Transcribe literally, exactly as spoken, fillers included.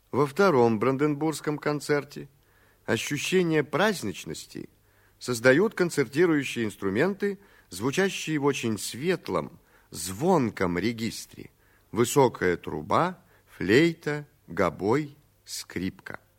Во втором Бранденбургском концерте ощущение праздничности создают концертирующие инструменты, звучащие в очень светлом, звонком регистре. Высокая труба, флейта, гобой, скрипка.